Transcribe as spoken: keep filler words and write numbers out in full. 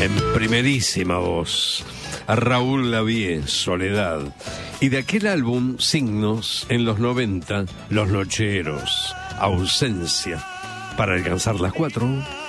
En primerísima voz, a Raúl Lavie, Soledad. Y de aquel álbum, Signos, en los noventa, Los Nocheros, Ausencia. Para alcanzar las cuatro.